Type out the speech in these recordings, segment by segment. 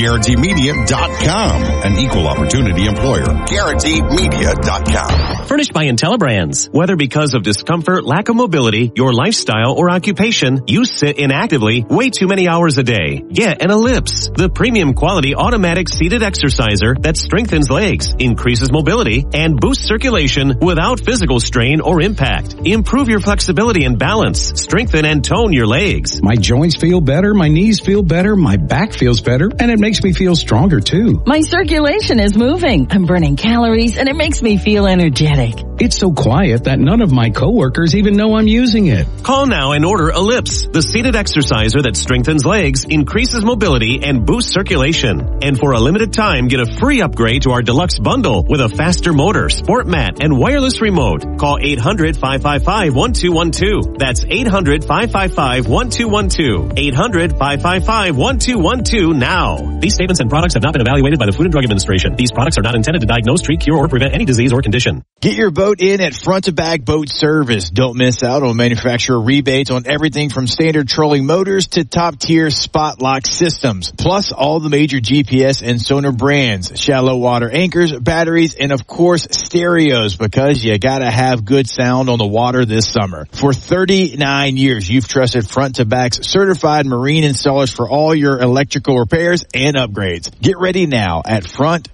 GuaranteeMedia.com, an equal opportunity employer. GuaranteeMedia.com. Furnished by IntelliBrands. Whether because of discomfort, lack of mobility, your lifestyle, or occupation, you sit inactively way too many hours a day. Get an Ellipse, the premium quality automatic seated exerciser that strengthens legs, increases mobility, and boosts circulation without physical strain or impact. Improve your flexibility and balance. Strengthen and tone your legs. My joints feel better, my knees feel better, my back feels better, and it makes me feel stronger too. My circulation is moving. I'm burning calories, and it makes me feel energetic. It's so quiet that none of my coworkers even know I'm using it. Call now and order Ellipse, the seated exerciser that strengthens legs, increases mobility, and boosts circulation. And for a limited time, get a free upgrade to our deluxe bundle with a faster motor, sport mat, and wireless remote. Call 800-555-1212. That's 800-555-1212. 800-555-1212 now. These statements and products have not been evaluated by the Food and Drug Administration. These products are not intended to diagnose, treat, cure, or prevent any disease or condition. Get your boat in at Front to Back Boat Service. Don't miss out on manufacturer rebates on everything from standard trolling motors to top-tier spot lock systems. Plus all the major GPS and sonar brands, shallow water anchors, batteries, and of course stereos, because you gotta have good sound on the water this summer. For 39 years, you've trusted Front to Back's certified marine installers for all your electrical repairs and upgrades. Get ready now at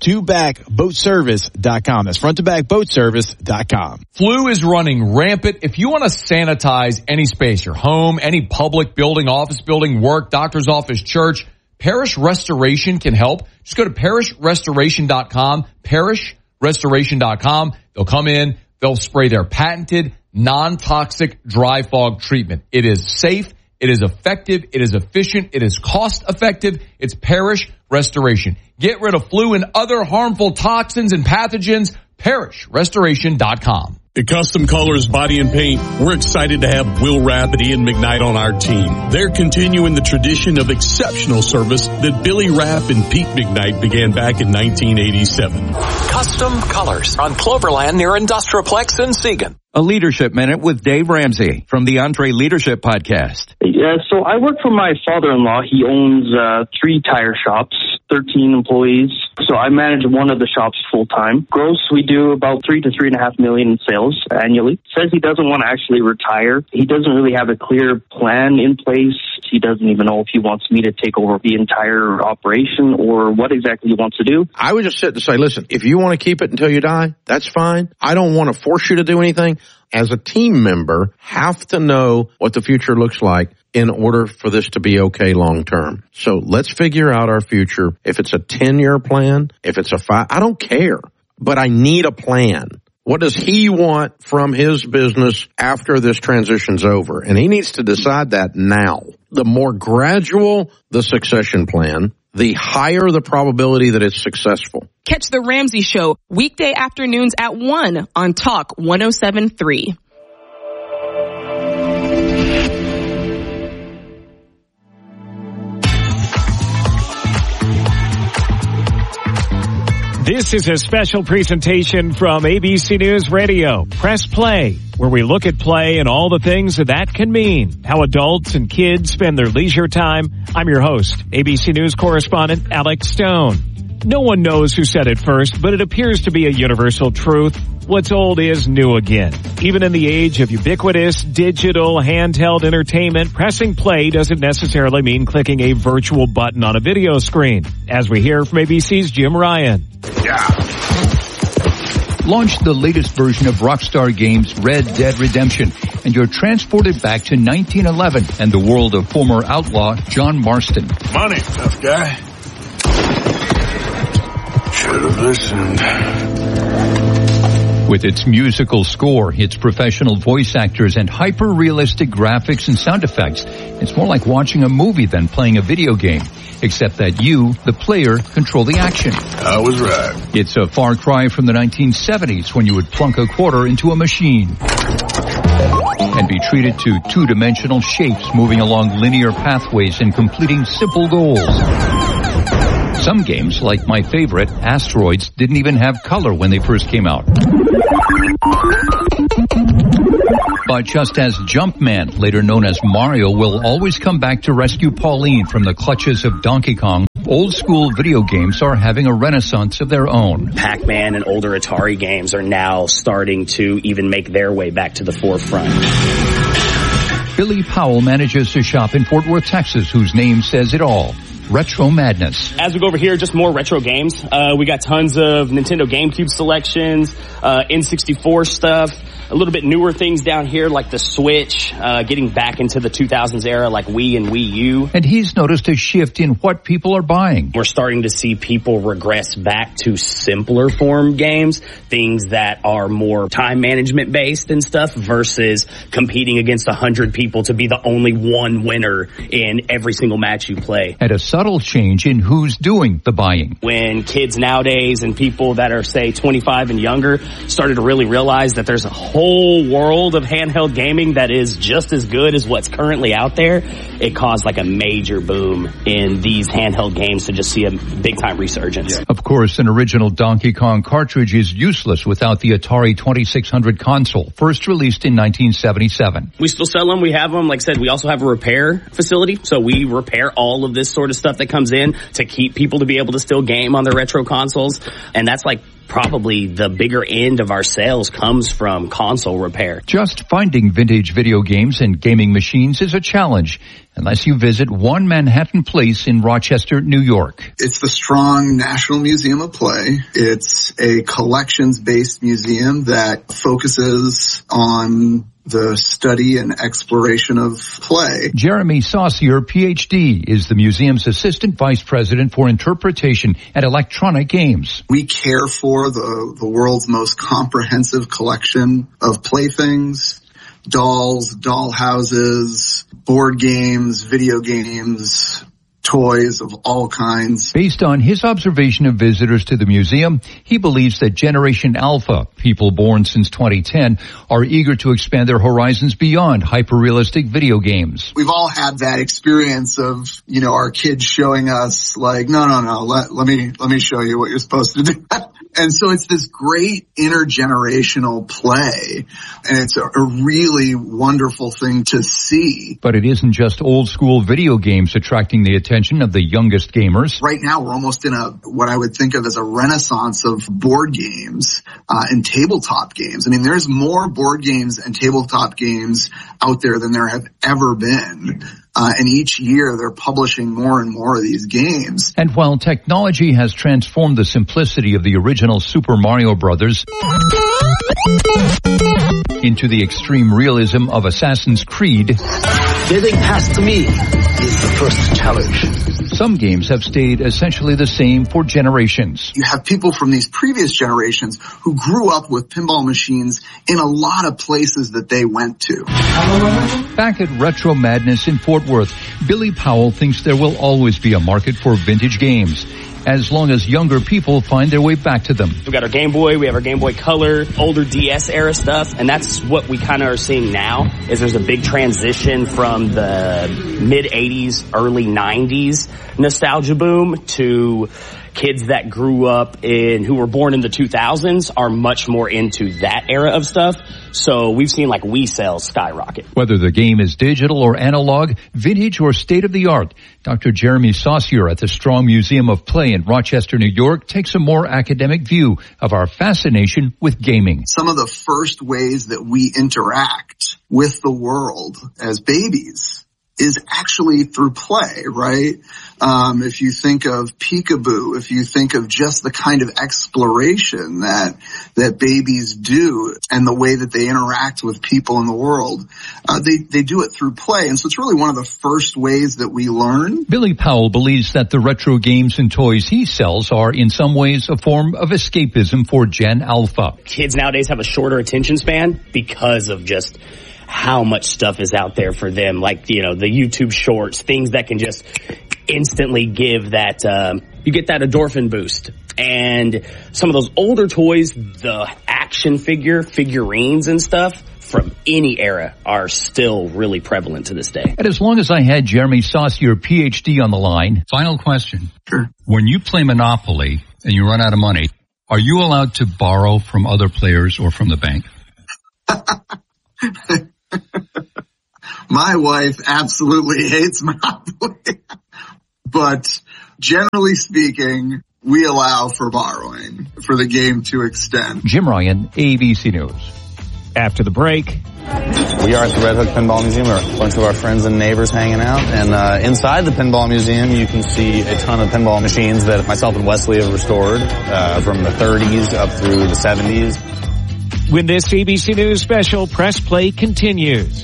front2backboatservice.com. That's front2backboatservice.com. Flu is running rampant. If you want to sanitize any space, your home, any public building, office building, work, doctor's office, church, Parish Restoration can help. Just go to parishrestoration.com, parishrestoration.com. They'll come in, they'll spray their patented non-toxic dry fog treatment. It is safe, it is effective, it is efficient, it is cost effective. It's Parish Restoration. Get rid of flu and other harmful toxins and pathogens. parishrestoration.com. At Custom Colors Body and Paint, we're excited to have Will Rapp and Ian McKnight on our team. They're continuing the tradition of exceptional service that Billy Rapp and Pete McKnight began back in 1987. Custom Colors on Cloverland near Industrialplex in Siegen. A Leadership Minute with Dave Ramsey from the Entre Leadership Podcast. Yeah, so I work for my father-in-law. He owns 3 tire shops, 13 employees. So I manage one of the shops full-time. Gross, we do about $3 to $3.5 million in sales annually. Says he doesn't want to actually retire. He doesn't really have a clear plan in place. He doesn't even know if he wants me to take over the entire operation or what exactly he wants to do. I would just sit and say, listen, if you want to keep it until you die, that's fine. I don't want to force you to do anything. As a team member, have to know what the future looks like in order for this to be okay long term. So let's figure out our future. If it's a 10-year plan, if it's a 5, I don't care, but I need a plan. What does he want from his business after this transition's over? And he needs to decide that now. The more gradual the succession plan, the higher the probability that it's successful. Catch The Ramsey Show weekday afternoons at 1 on Talk 107.3. This is a special presentation from ABC News Radio. Press play, where we look at play and all the things that can mean. How adults and kids spend their leisure time. I'm your host, ABC News correspondent Alex Stone. No one knows who said it first, but it appears to be a universal truth. What's old is new again. Even in the age of ubiquitous, digital, handheld entertainment, pressing play doesn't necessarily mean clicking a virtual button on a video screen. As we hear from ABC's Jim Ryan. Launch the latest version of Rockstar Games' Red Dead Redemption, and you're transported back to 1911 and the world of former outlaw John Marston. Money, tough guy. Should have listened. With its musical score, its professional voice actors, and hyper-realistic graphics and sound effects, it's more like watching a movie than playing a video game. Except that you, the player, control the action. I was right. It's a far cry from the 1970s when you would plunk a quarter into a machine and be treated to two-dimensional shapes moving along linear pathways and completing simple goals. Some games, like my favorite, Asteroids, didn't even have color when they first came out. But just as Jumpman, later known as Mario, will always come back to rescue Pauline from the clutches of Donkey Kong, Old school video games are having a renaissance of their own. Pac-Man and older Atari games are now starting to even make their way back to the forefront. Billy Powell manages a shop in Fort Worth, Texas, whose name says it all. Retro Madness. As we go over here, just more retro games. We got tons of Nintendo GameCube selections, N64 stuff, a little bit newer things down here like the Switch, getting back into the 2000s era like Wii and Wii U. And he's noticed a shift in what people are buying. We're starting to see people regress back to simpler form games, things that are more time management based and stuff versus competing against 100 people to be the only one winner in every single match you play. And a subtle change in who's doing the buying. When kids nowadays and people that are, say, 25 and younger started to really realize that there's a whole world of handheld gaming that is just as good as what's currently out there, it caused like a major boom in these handheld games to just see a big time resurgence. Yeah. Of course, an original Donkey Kong cartridge is useless without the Atari 2600 console, first released in 1977. We still sell them. We have them. Like I said, we also have a repair facility. So we repair all of this sort of stuff that comes in to keep people to be able to still game on their retro consoles. And that's like probably the bigger end of our sales comes from console repair. Just finding vintage video games and gaming machines is a challenge unless you visit One Manhattan Place in Rochester, New York. It's the Strong National Museum of Play. It's a collections-based museum that focuses on the study and exploration of play. Jeremy Saucier, PhD, is the museum's assistant vice president for interpretation and electronic games. We care for the world's most comprehensive collection of playthings, dolls, doll houses, board games, video games, toys of all kinds. Based on his observation of visitors to the museum, he believes that Generation Alpha, people born since 2010, are eager to expand their horizons beyond hyper-realistic video games. We've all had that experience of, our kids showing us like, no, let me show you what you're supposed to do. And so it's this great intergenerational play, and it's a really wonderful thing to see. But it isn't just old school video games attracting the attention of the youngest gamers. Right now, we're almost in what I would think of as a renaissance of board games and tabletop games. I mean, there's more board games and tabletop games out there than there have ever been. And each year they're publishing more and more of these games. And while technology has transformed the simplicity of the original Super Mario Brothers into the extreme realism of Assassin's Creed, getting past me is the first challenge. Some games have stayed essentially the same for generations. You have people from these previous generations who grew up with pinball machines in a lot of places that they went to. Back at Retro Madness in Fort Worth, Billy Powell thinks there will always be a market for vintage games, as long as younger people find their way back to them. We got our Game Boy, we have our Game Boy Color, older DS era stuff, and that's what we kind of are seeing now, is there's a big transition from the mid-80s, early 90s nostalgia boom to kids that grew up who were born in the 2000s are much more into that era of stuff. So we've seen like Wii sales skyrocket. Whether the game is digital or analog, vintage or state-of-the-art, Dr. Jeremy Saucier at the Strong Museum of Play in Rochester, New York, takes a more academic view of our fascination with gaming. Some of the first ways that we interact with the world as babies is actually through play, right? If you think of peekaboo, if you think of just the kind of exploration that babies do and the way that they interact with people in the world, they do it through play. And so it's really one of the first ways that we learn. Billy Powell believes that the retro games and toys he sells are in some ways a form of escapism for Gen Alpha. Kids nowadays have a shorter attention span because of just how much stuff is out there for them, like, the YouTube shorts, things that can just instantly give that, you get that endorphin boost. And some of those older toys, the action figurines and stuff from any era are still really prevalent to this day. And as long as I had Jeremy Saucier, PhD, on the line. Final question. Sure. When you play Monopoly and you run out of money, are you allowed to borrow from other players or from the bank? My wife absolutely hates Monopoly, but generally speaking, we allow for borrowing for the game to extend. Jim Ryan, ABC News. After the break, we are at the Red Hook Pinball Museum. A bunch of our friends and neighbors hanging out. And inside the Pinball Museum, you can see a ton of pinball machines that myself and Wesley have restored from the 30s up through the 70s. When this ABC News special, Press Play continues.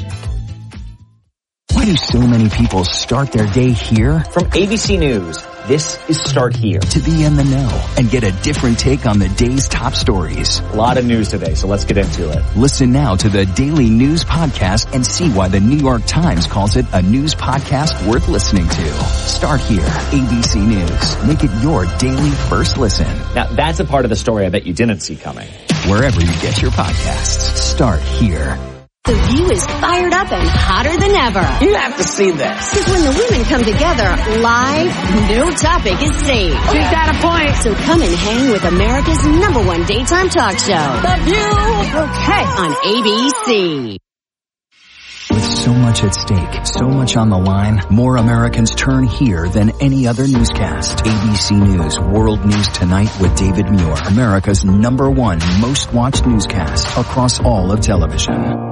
Why do so many people start their day here? From ABC News, this is Start Here. To be in the know and get a different take on the day's top stories. A lot of news today, so let's get into it. Listen now to the Daily News Podcast and see why the New York Times calls it a news podcast worth listening to. Start Here, ABC News. Make it your daily first listen. Now, that's a part of the story I bet you didn't see coming. Wherever you get your podcasts, Start Here. The View is fired up and hotter than ever. You have to see this. Because when the women come together live, no topic is safe. She's got a point. So come and hang with America's #1 daytime talk show. The View. Okay. On ABC. With so much at stake, so much on the line, more Americans turn here than any other newscast. ABC News World News Tonight with David Muir, America's #1 most watched newscast across all of television.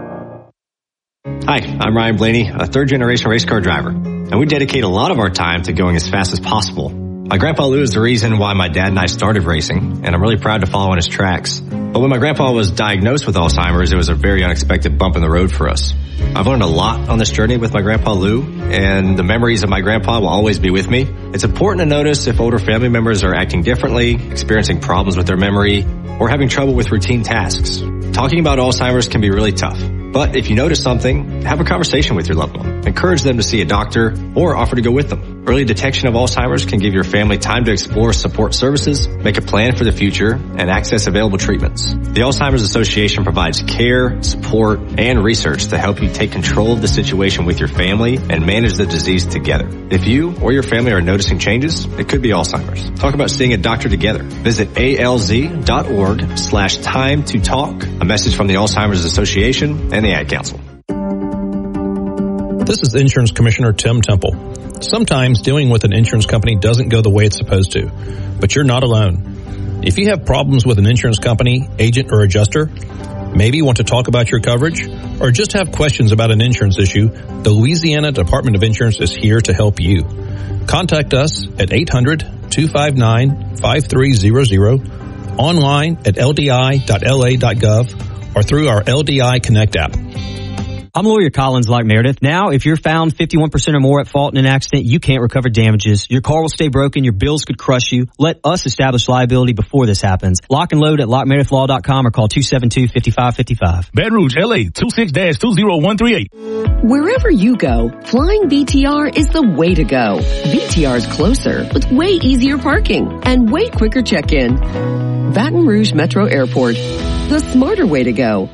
Hi, I'm Ryan Blaney, a third-generation race car driver, and we dedicate a lot of our time to going as fast as possible. My grandpa Lou is the reason why my dad and I started racing, and I'm really proud to follow in his tracks. But when my grandpa was diagnosed with Alzheimer's, it was a very unexpected bump in the road for us. I've learned a lot on this journey with my grandpa Lou, and the memories of my grandpa will always be with me. It's important to notice if older family members are acting differently, experiencing problems with their memory, or having trouble with routine tasks. Talking about Alzheimer's can be really tough. But if you notice something, have a conversation with your loved one. Encourage them to see a doctor or offer to go with them. Early detection of Alzheimer's can give your family time to explore support services, make a plan for the future, and access available treatments. The Alzheimer's Association provides care, support, and research to help you take control of the situation with your family and manage the disease together. If you or your family are noticing changes, it could be Alzheimer's. Talk about seeing a doctor together. Visit alz.org/time to talk. A message from the Alzheimer's Association and the Ad Council. This is Insurance Commissioner Tim Temple. Sometimes dealing with an insurance company doesn't go the way it's supposed to, but you're not alone. If you have problems with an insurance company, agent, or adjuster, maybe you want to talk about your coverage, or just have questions about an insurance issue, the Louisiana Department of Insurance is here to help you. Contact us at 800-259-5300, online at ldi.la.gov, or through our LDI Connect app. I'm lawyer Collins Lock Meredith. Now, if you're found 51% or more at fault in an accident, you can't recover damages. Your car will stay broken. Your bills could crush you. Let us establish liability before this happens. Lock and load at lockmeredithlaw.com or call 272-5555. Baton Rouge, LA, 26-20138. Wherever you go, flying BTR is the way to go. BTR is closer with way easier parking and way quicker check-in. Baton Rouge Metro Airport, the smarter way to go.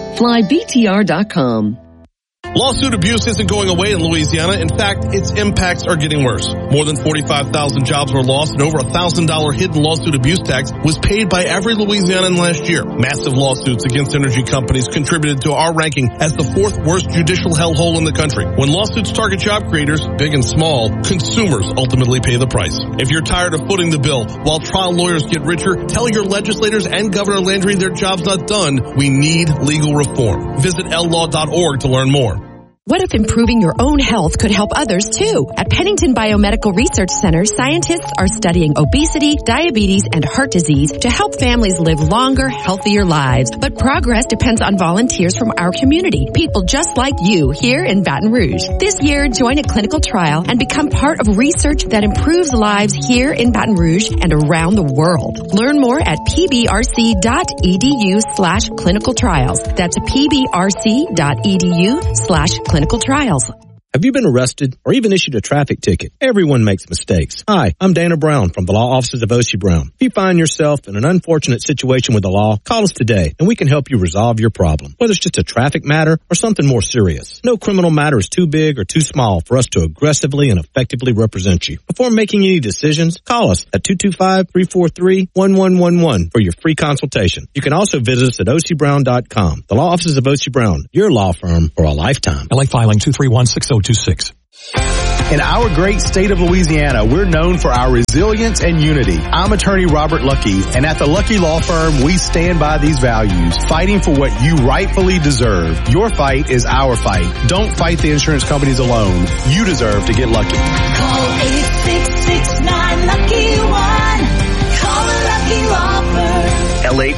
FlyBTR.com. Lawsuit abuse isn't going away in Louisiana. In fact, its impacts are getting worse. More than 45,000 jobs were lost, and over $1,000 hidden lawsuit abuse tax was paid by every Louisianan last year. Massive lawsuits against energy companies contributed to our ranking as the 4th worst judicial hellhole in the country. When lawsuits target job creators, big and small, consumers ultimately pay the price. If you're tired of footing the bill while trial lawyers get richer, tell your legislators and Governor Landry their job's not done. We need legal reform. Visit llaw.org to learn more. What if improving your own health could help others too? At Pennington Biomedical Research Center, scientists are studying obesity, diabetes, and heart disease to help families live longer, healthier lives. But progress depends on volunteers from our community, people just like you here in Baton Rouge. This year, join a clinical trial and become part of research that improves lives here in Baton Rouge and around the world. Learn more at pbrc.edu/clinical trials. That's pbrc.edu/clinical trials. Have you been arrested or even issued a traffic ticket? Everyone makes mistakes. Hi, I'm Dana Brown from the law offices of Oshie Brown. If you find yourself in an unfortunate situation with the law, call us today and we can help you resolve your problem, whether it's just a traffic matter or something more serious. No criminal matter is too big or too small for us to aggressively and effectively represent you. Before making any decisions, call us at 225-343-1111 for your free consultation. You can also visit us at OshieBrown.com. The law offices of Oshie Brown, your law firm for a lifetime. LA filing 2316026. In our great state of Louisiana, we're known for our resilience and unity. I'm attorney Robert Lucky, and at the Lucky Law Firm, we stand by these values, fighting for what you rightfully deserve. Your fight is our fight. Don't fight the insurance companies alone. You deserve to get lucky. Call 866-9-LUCKY-1. Call a Lucky Law Firm. LA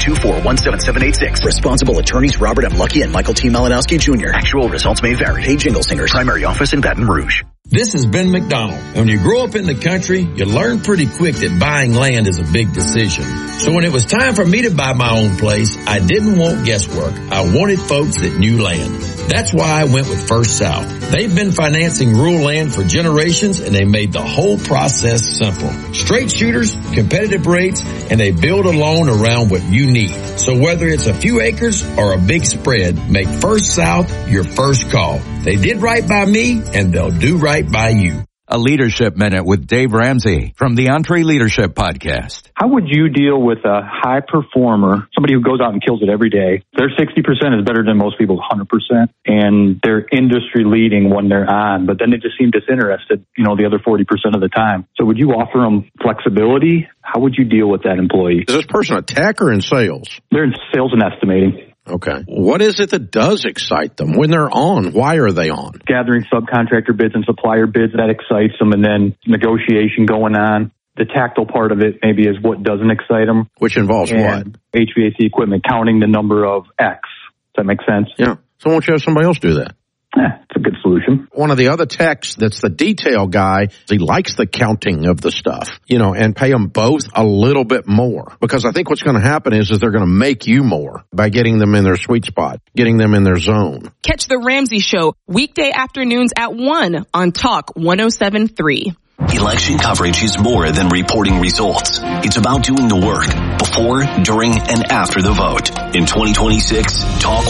2417786. Responsible attorneys Robert M. Lucky and Michael T. Malinowski Jr. Actual results may vary. Hey, Jingle Singers. Primary office in Baton Rouge. This is Ben McDonald. When you grow up in the country, you learn pretty quick that buying land is a big decision. So when it was time for me to buy my own place, I didn't want guesswork. I wanted folks that knew land. That's why I went with First South. They've been financing rural land for generations, and they made the whole process simple. Straight shooters, competitive rates, and they build a loan around what you need. So whether it's a few acres or a big spread, make First South your first call. They did right by me, and they'll do right by you. A Leadership Minute with Dave Ramsey from the EntreLeadership Podcast. How would you deal with a high performer, somebody who goes out and kills it every day? Their 60% is better than most people's 100%, and they're industry leading when they're on, but then they just seem disinterested, the other 40% of the time. So would you offer them flexibility? How would you deal with that employee? Is this person a tech or in sales? They're in sales and estimating. Okay. What is it that does excite them? When they're on, why are they on? Gathering subcontractor bids and supplier bids, that excites them, and then negotiation going on. The tactile part of it maybe is what doesn't excite them. Which involves what? HVAC equipment, counting the number of X. Does that make sense? Yeah. So why don't you have somebody else do that? It's a good solution. One of the other techs that's the detail guy, he likes the counting of the stuff, and pay them both a little bit more. Because I think what's going to happen is they're going to make you more by getting them in their sweet spot, getting them in their zone. Catch The Ramsey Show weekday afternoons at 1 on Talk 107.3. Election coverage is more than reporting results. It's about doing the work before, during, and after the vote. In 2026, Talk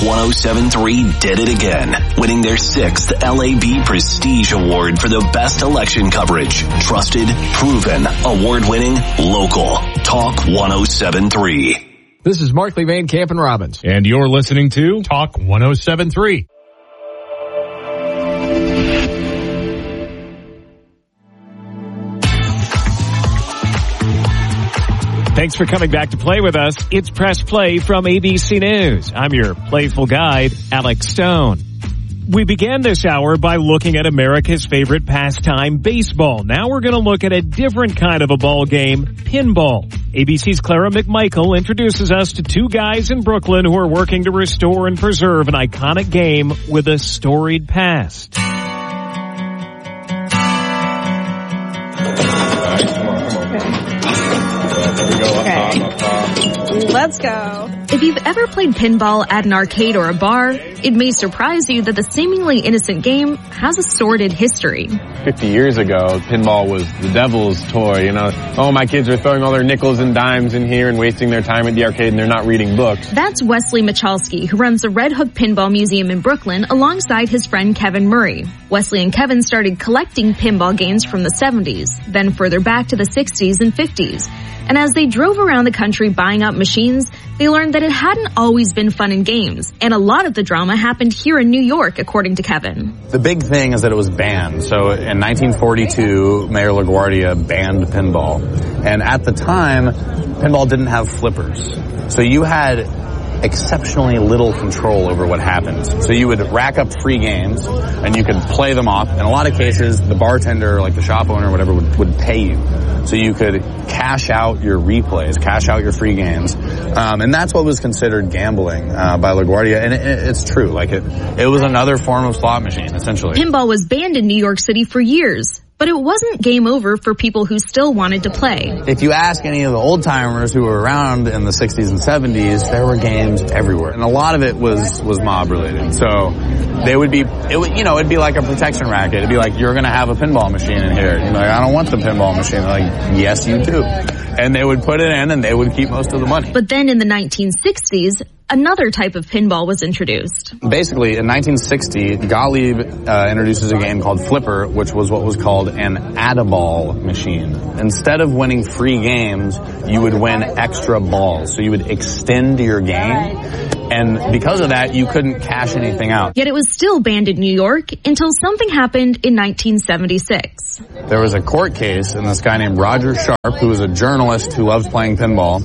107.3 did it again, winning their 6th LAB Prestige Award for the best election coverage. Trusted, proven, award-winning, local. Talk 107.3. This is Markley, Van Camp, and Robbins. And you're listening to Talk 107.3. Thanks for coming back to play with us. It's Press Play from ABC News. I'm your playful guide, Alex Stone. We began this hour by looking at America's favorite pastime, baseball. Now we're going to look at a different kind of a ball game, pinball. ABC's Clara McMichael introduces us to two guys in Brooklyn who are working to restore and preserve an iconic game with a storied past. Let's go. If you've ever played pinball at an arcade or a bar, it may surprise you that the seemingly innocent game has a sordid history. 50 years ago, pinball was the devil's toy, Oh, my kids are throwing all their nickels and dimes in here and wasting their time at the arcade and they're not reading books. That's Wesley Michalski, who runs the Red Hook Pinball Museum in Brooklyn alongside his friend Kevin Murray. Wesley and Kevin started collecting pinball games from the 70s, then further back to the 60s and 50s. And as they drove around the country buying up machines, they learned that it hadn't always been fun and games. And a lot of the drama happened here in New York, according to Kevin. The big thing is that it was banned. So in 1942, Mayor LaGuardia banned pinball. And at the time, pinball didn't have flippers. So you had exceptionally little control over what happened. So you would rack up free games and you could play them off. In a lot of cases, the bartender, like the shop owner or whatever, would pay you. So you could cash out your replays, cash out your free games. And that's what was considered gambling by LaGuardia. And it's true. Like it was another form of slot machine, essentially. Pinball was banned in New York City for years. But it wasn't game over for people who still wanted to play. If you ask any of the old timers who were around in the 60s and 70s, there were games everywhere. And a lot of it was mob related. So they would be, it'd be like a protection racket. It'd be like, you're going to have a pinball machine in here. You're like, I don't want the pinball machine. They're like, yes, you do. And they would put it in and they would keep most of the money. But then in the 1960s, another type of pinball was introduced. Basically, in 1960, Gottlieb introduces a game called Flipper, which was what was called an add-a-ball machine. Instead of winning free games, you would win extra balls. So you would extend your game And because of that, you couldn't cash anything out. Yet it was still banned in New York until something happened in 1976. There was a court case, and this guy named Roger Sharp, who was a journalist who loves playing pinball,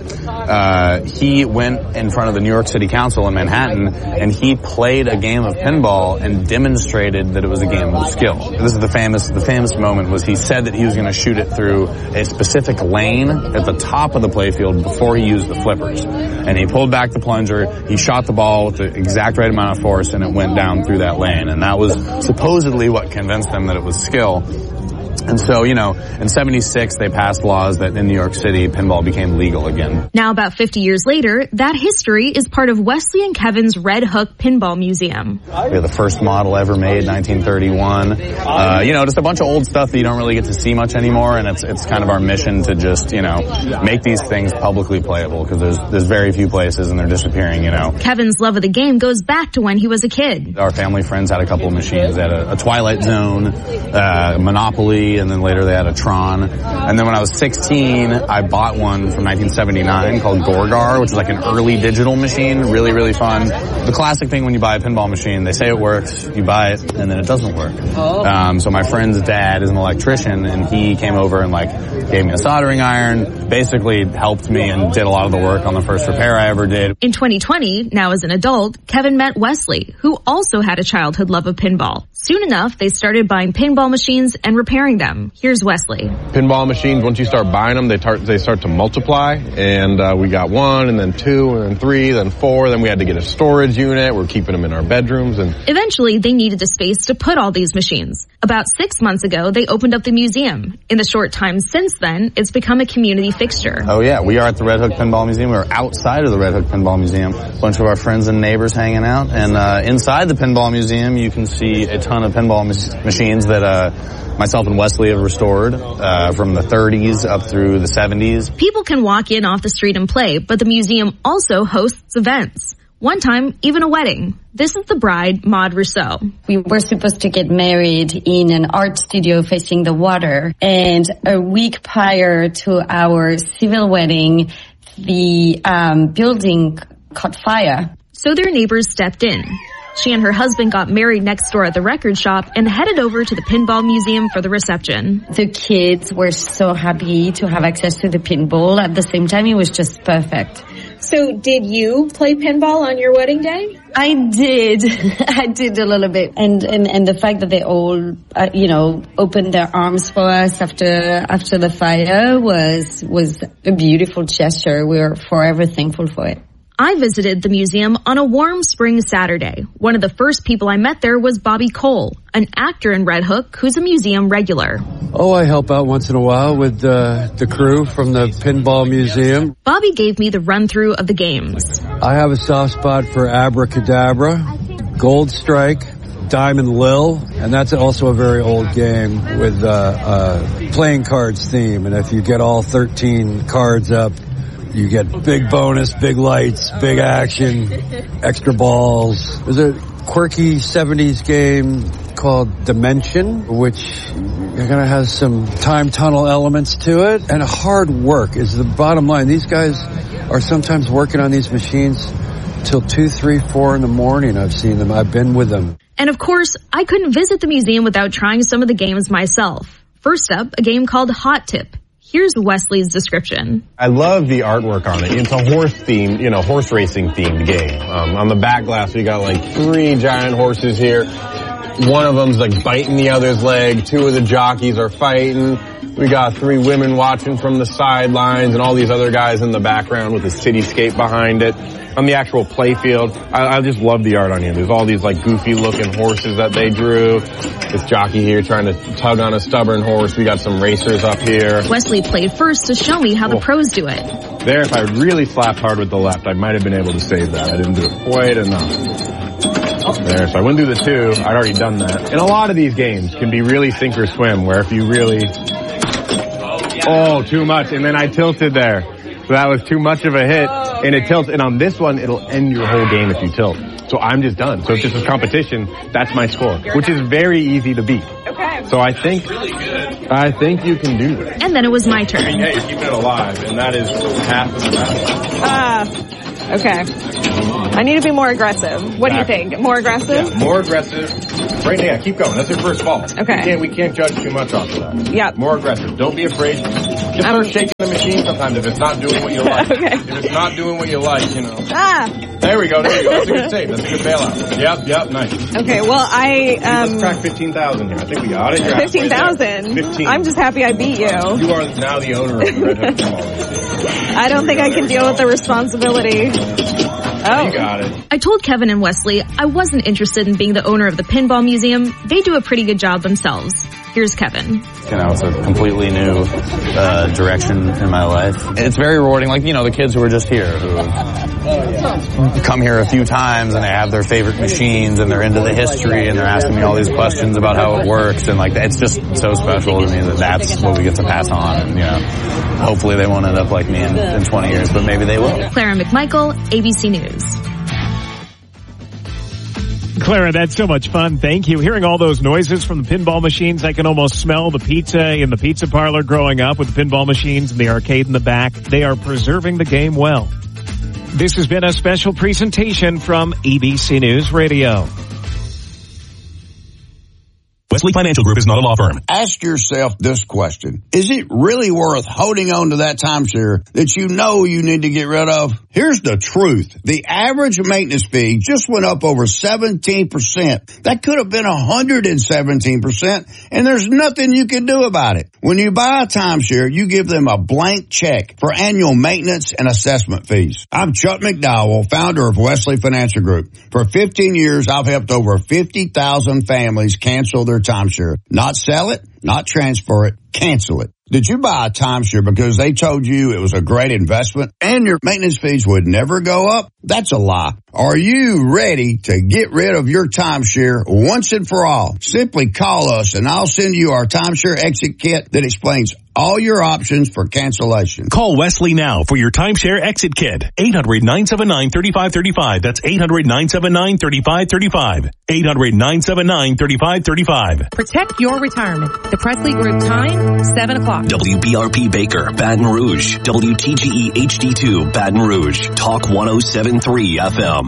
he went in front of the New York City Council in Manhattan, and he played a game of pinball and demonstrated that it was a game of skill. This is the famous moment was he said that he was going to shoot it through a specific lane at the top of the playfield before he used the flippers. And he pulled back the plunger, he shot the ball with the exact right amount of force, and it went down through that lane. And that was supposedly what convinced them that it was skill. And so, in 76, they passed laws that in New York City, pinball became legal again. Now, about 50 years later, that history is part of Wesley and Kevin's Red Hook Pinball Museum. We have the first model ever made, 1931. Just a bunch of old stuff that you don't really get to see much anymore, and it's kind of our mission to just, make these things publicly playable, because there's very few places and they're disappearing, Kevin's love of the game goes back to when he was a kid. Our family friends had a couple of machines. They had a Twilight Zone, Monopoly, and then later they had a Tron. And then when I was 16, I bought one from 1979 called Gorgar, which is like an early digital machine. Really, really fun. The classic thing when you buy a pinball machine, they say it works, you buy it, and then it doesn't work. So my friend's dad is an electrician, and he came over and gave me a soldering iron, basically helped me and did a lot of the work on the first repair I ever did. In 2020, now as an adult, Kevin met Wesley, who also had a childhood love of pinball. Soon enough, they started buying pinball machines and repairing them. Here's Wesley. Pinball machines, once you start buying them, they start to multiply. And we got 1, and then 2, and then 3, then 4. Then we had to get a storage unit. We're keeping them in our bedrooms. And eventually, they needed a space to put all these machines. About 6 months ago, they opened up the museum. In the short time since then, it's become a community fixture. Oh, yeah. We are at the Red Hook Pinball Museum. We're outside of the Red Hook Pinball Museum. A bunch of our friends and neighbors hanging out. And inside the Pinball Museum, you can see a ton of pinball machines that myself and Wesley have restored from the 30s up through the 70s. People can walk in off the street and play, but the museum also hosts events. One time, even a wedding. This is the bride, Maud Rousseau. We were supposed to get married in an art studio facing the water. And a week prior to our civil wedding, the building caught fire. So their neighbors stepped in. She and her husband got married next door at the record shop and headed over to the Pinball Museum for the reception. The kids were so happy to have access to the pinball. At the same time, it was just perfect. So did you play pinball on your wedding day? I did. I did a little bit. And the fact that they all, opened their arms for us after the fire was a beautiful gesture. We were forever thankful for it. I visited the museum on a warm spring Saturday. One of the first people I met there was Bobby Cole, an actor in Red Hook who's a museum regular. Oh, I help out once in a while with the crew from the Pinball Museum. Bobby gave me the run-through of the games. I have a soft spot for Abracadabra, Gold Strike, Diamond Lil, and that's also a very old game with playing cards theme. And if you get all 13 cards up, you get big bonus, big lights, big action, extra balls. There's a quirky 70s game called Dimension, which kind of has some time tunnel elements to it. And hard work is the bottom line. These guys are sometimes working on these machines till 2, 3, 4 in the morning. I've seen them. I've been with them. And of course, I couldn't visit the museum without trying some of the games myself. First up, a game called Hot Tip. Here's Wesley's description. I love the artwork on it. It's a horse-themed, horse racing-themed game. On the back glass, we got 3 giant horses here. One of them's biting the other's leg. 2 of the jockeys are fighting. We got 3 women watching from the sidelines and all these other guys in the background with a cityscape behind it. On the actual playfield, I just love the art on here. There's all these goofy-looking horses that they drew. This jockey here trying to tug on a stubborn horse. We got some racers up here. Wesley played first to show me how the pros do it. There, if I really slapped hard with the left, I might have been able to save that. I didn't do it quite enough. There, so I wouldn't do the 2. I'd already done that. And a lot of these games can be really sink or swim, where if you really... Oh, too much. And then I tilted there. So that was too much of a hit. And it tilts. And on this one, it'll end your whole game if you tilt. So I'm just done. So if this is competition, that's my score, which is very easy to beat. Okay. So I think you can do that. And then it was my turn. Hey, you're keeping it alive, and that is half of the battle. Okay. I need to be more aggressive. What do you think? More aggressive? Yeah, more aggressive. Right now, keep going. That's your first ball. Okay. We can't judge too much off of that. Yep. More aggressive. Don't be afraid. Just start shaking the machine sometimes if it's not doing what you like. Okay. If it's not doing what you like, you know. Ah! There we go. That's a good save. That's a good bailout. Yep, nice. Okay, well, Let's track 15,000 here. I think we got it. 15,000? 15. I'm just happy I beat you. You are now the owner of the Red Hook Pinball. I don't think I can deal with the responsibility. Oh. You got it. I told Kevin and Wesley I wasn't interested in being the owner of the Pinball Museum. They do a pretty good job themselves. Here's Kevin. It's a completely new direction in my life. It's very rewarding. Like, the kids who are just here, who come here a few times and they have their favorite machines and they're into the history and they're asking me all these questions about how it works. And it's just so special to me that that's what we get to pass on. And, hopefully they won't end up like me in 20 years, but maybe they will. Clara McMichael, ABC News. Clara, that's so much fun. Thank you. Hearing all those noises from the pinball machines, I can almost smell the pizza in the pizza parlor growing up with the pinball machines and the arcade in the back. They are preserving the game well. This has been a special presentation from ABC News Radio. Wesley Financial Group is not a law firm. Ask yourself this question. Is it really worth holding on to that timeshare that you know you need to get rid of? Here's the truth. The average maintenance fee just went up over 17%. That could have been 117%, and there's nothing you can do about it. When you buy a timeshare, you give them a blank check for annual maintenance and assessment fees. I'm Chuck McDowell, founder of Wesley Financial Group. For 15 years, I've helped over 50,000 families cancel their timeshare. Not sell it, not transfer it, cancel it. Did you buy a timeshare because they told you it was a great investment and your maintenance fees would never go up? That's a lie. Are you ready to get rid of your timeshare once and for all? Simply call us and I'll send you our timeshare exit kit that explains all your options for cancellation. Call Wesley now for your timeshare exit kit. 800-979-3535. That's 800-979-3535. 800-979-3535. Protect your retirement. The Presley Group time, 7 o'clock. WBRP Baker, Baton Rouge. WTGE HD2, Baton Rouge. Talk 107.3 FM.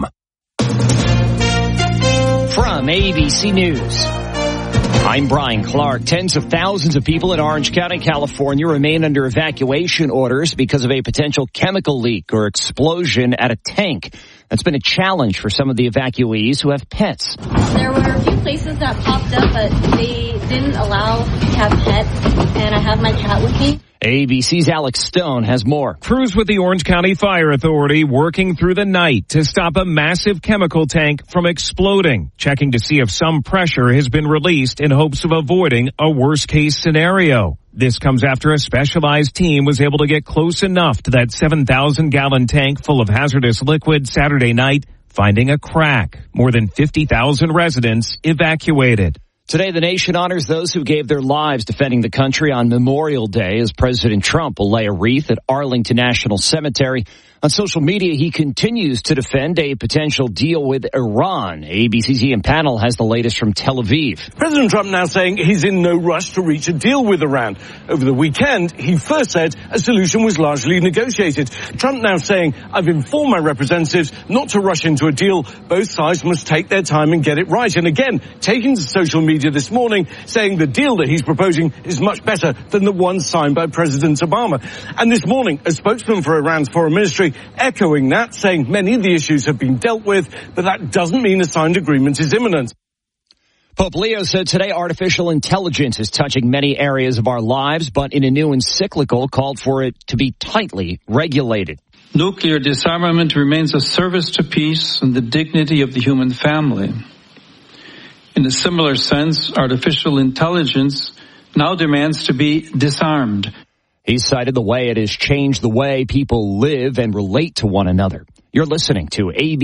From ABC News, I'm Brian Clark. Tens of thousands of people in Orange County, California remain under evacuation orders because of a potential chemical leak or explosion at a tank. That's been a challenge for some of the evacuees who have pets. There were a few places that popped up, but they didn't allow to have pets, and I have my cat with me. ABC's Alex Stone has more. Crews with the Orange County Fire Authority working through the night to stop a massive chemical tank from exploding, checking to see if some pressure has been released in hopes of avoiding a worst-case scenario. This comes after a specialized team was able to get close enough to that 7,000-gallon tank full of hazardous liquid Saturday night, finding a crack. More than 50,000 residents evacuated. Today, the nation honors those who gave their lives defending the country on Memorial Day as President Trump will lay a wreath at Arlington National Cemetery. On social media, he continues to defend a potential deal with Iran. ABC's Ian Pannell has the latest from Tel Aviv. President Trump now saying he's in no rush to reach a deal with Iran. Over the weekend, he first said a solution was largely negotiated. Trump now saying, I've informed my representatives not to rush into a deal. Both sides must take their time and get it right. And again, taking to social media this morning, saying the deal that he's proposing is much better than the one signed by President Obama. And this morning, a spokesman for Iran's foreign ministry echoing that, saying many of the issues have been dealt with, but that doesn't mean a signed agreement is imminent. Pope Leo said today artificial intelligence is touching many areas of our lives, but in a new encyclical called for it to be tightly regulated. Nuclear disarmament remains a service to peace and the dignity of the human family. In a similar sense, artificial intelligence now demands to be disarmed. He cited the way it has changed the way people live and relate to one another. You're listening to ABC.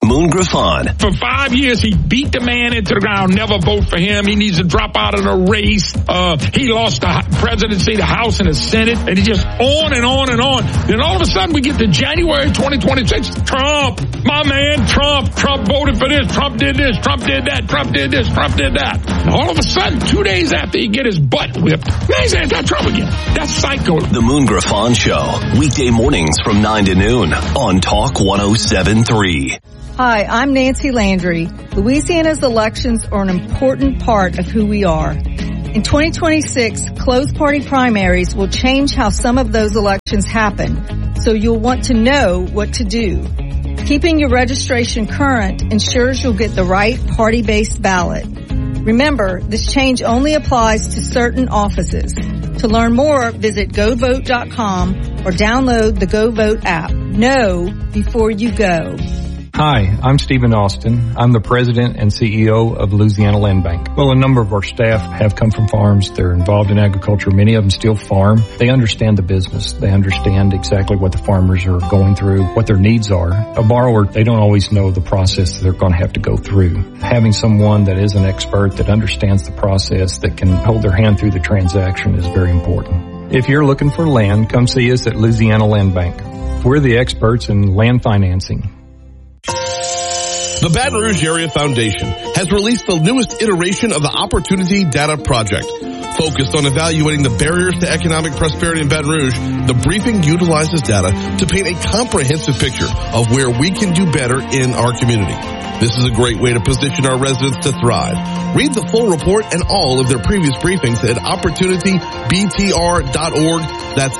Moon Griffon. For 5 years, he beat the man into the ground. Never vote for him. He needs to drop out of the race. He lost the presidency, the House, and the Senate, and he just on and on and on. Then all of a sudden, we get to January 2026. Trump, my man, Trump voted for this. Trump did this. Trump did that. Trump did this. Trump did that. And all of a sudden, 2 days after he get his butt whipped, now he's anti-Trump again. That's psycho. The Moon Griffon Show, weekday mornings from 9 to noon on Talk 107.3. Hi, I'm Nancy Landry. Louisiana's elections are an important part of who we are. In 2026, closed party primaries will change how some of those elections happen, so you'll want to know what to do. Keeping your registration current ensures you'll get the right party-based ballot. Remember, this change only applies to certain offices. To learn more, visit GoVote.com or download the GoVote app. Know before you go. Hi, I'm Stephen Austin. I'm the president and CEO of Louisiana Land Bank. Well, a number of our staff have come from farms. They're involved in agriculture. Many of them still farm. They understand the business. They understand exactly what the farmers are going through, what their needs are. A borrower, they don't always know the process that they're going to have to go through. Having someone that is an expert, that understands the process, that can hold their hand through the transaction is very important. If you're looking for land, come see us at Louisiana Land Bank. We're the experts in land financing. The Baton Rouge Area Foundation has released the newest iteration of the Opportunity Data Project. Focused on evaluating the barriers to economic prosperity in Baton Rouge, the briefing utilizes data to paint a comprehensive picture of where we can do better in our community. This is a great way to position our residents to thrive. Read the full report and all of their previous briefings at opportunitybtr.org. That's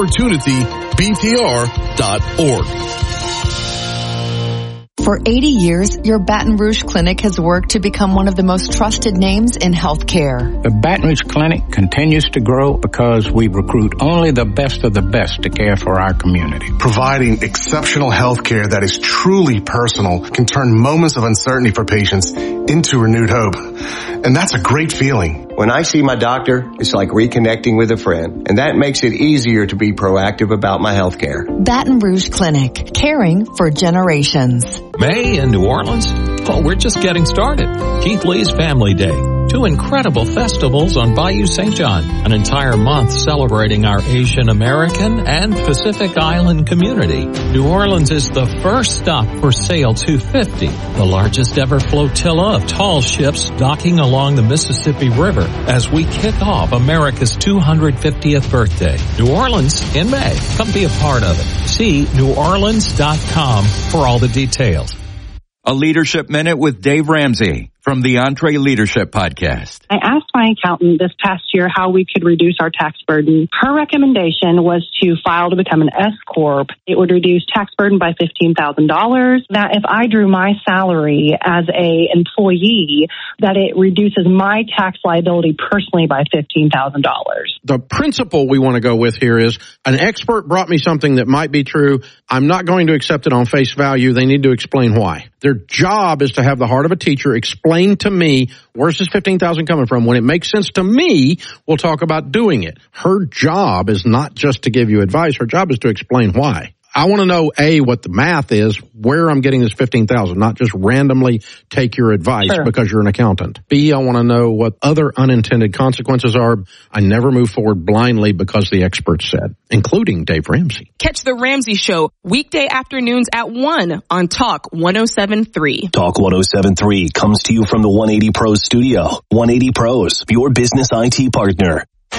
opportunitybtr.org. For 80 years, your Baton Rouge Clinic has worked to become one of the most trusted names in healthcare. The Baton Rouge Clinic continues to grow because we recruit only the best of the best to care for our community. Providing exceptional healthcare that is truly personal can turn moments of uncertainty for patients into renewed hope. And that's a great feeling. When I see my doctor, it's like reconnecting with a friend, and that makes it easier to be proactive about my health care. Baton Rouge Clinic, caring for generations. May in New Orleans? Oh, we're just getting started. Keith Lee's Family Day. 2 incredible festivals on Bayou St. John. An entire month celebrating our Asian American and Pacific Island community. New Orleans is the first stop for Sail 250, the largest ever flotilla of tall ships docking along the Mississippi River as we kick off America's 250th birthday. New Orleans in May. Come be a part of it. See neworleans.com for all the details. A Leadership Minute with Dave Ramsey from the Entree Leadership Podcast. I asked my accountant this past year how we could reduce our tax burden. Her recommendation was to file to become an S Corp. It would reduce tax burden by $15,000. That if I drew my salary as a employee, that it reduces my tax liability personally by $15,000. The principle we want to go with here is an expert brought me something that might be true. I'm not going to accept it on face value. They need to explain why. Their job is to have the heart of a teacher. Explain to me, where's this $15,000 coming from? When it makes sense to me, we'll talk about doing it. Her job is not just to give you advice. Her job is to explain why. I want to know, A, what the math is, where I'm getting this $15,000, not just randomly take your advice because you're an accountant. B, I want to know what other unintended consequences are. I never move forward blindly because the expert said, including Dave Ramsey. Catch The Ramsey Show weekday afternoons at 1 on Talk 107.3. Talk 107.3 comes to you from the 180 Pros studio. 180 Pros, your business IT partner.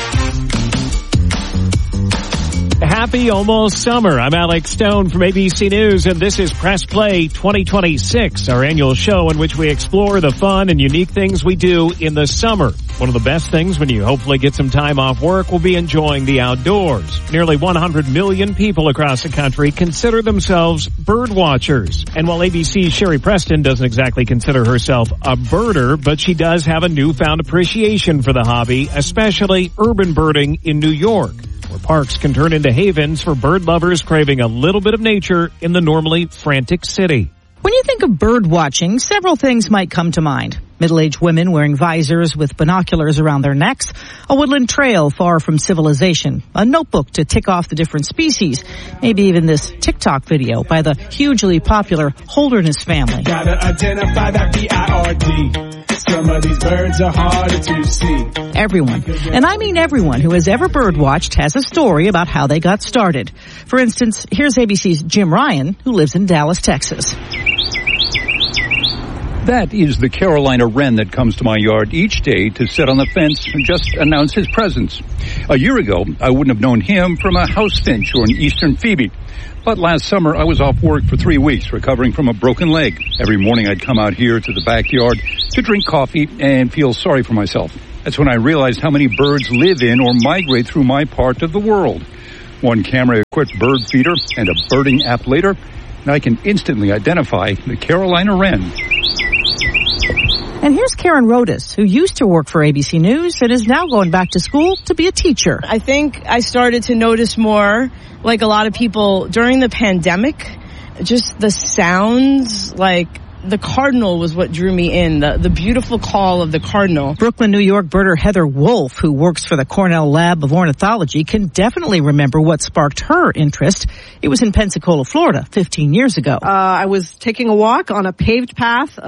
Happy almost summer. I'm Alex Stone from ABC News, and this is Press Play 2026, our annual show in which we explore the fun and unique things we do in the summer. One of the best things when you hopefully get some time off work will be enjoying the outdoors. Nearly 100 million people across the country consider themselves bird watchers. And while ABC's Sherry Preston doesn't exactly consider herself a birder, but she does have a newfound appreciation for the hobby, especially urban birding in New York, where parks can turn into havens for bird lovers craving a little bit of nature in the normally frantic city. When you think of bird watching, several things might come to mind. Middle-aged women wearing visors with binoculars around their necks, a woodland trail far from civilization, a notebook to tick off the different species, maybe even this TikTok video by the hugely popular Holderness family. Gotta identify that BIRD. Some of these birds are harder to see. Everyone, and I mean everyone who has ever birdwatched has a story about how they got started. For instance, here's ABC's Jim Ryan, who lives in Dallas, Texas. That is the Carolina wren that comes to my yard each day to sit on the fence and just announce his presence. A year ago, I wouldn't have known him from a house finch or an eastern phoebe. But last summer, I was off work for 3 weeks recovering from a broken leg. Every morning, I'd come out here to the backyard to drink coffee and feel sorry for myself. That's when I realized how many birds live in or migrate through my part of the world. One camera-equipped bird feeder and a birding app later, and I can instantly identify the Carolina wren. And here's Karen Rodas, who used to work for ABC News and is now going back to school to be a teacher. I think I started to notice more, like a lot of people during the pandemic, just the sounds, like the cardinal was what drew me in, the beautiful call of the cardinal. Brooklyn, New York birder Heather Wolf, who works for the Cornell Lab of Ornithology, can definitely remember what sparked her interest. It was in Pensacola, Florida, 15 years ago. I was taking a walk on a paved path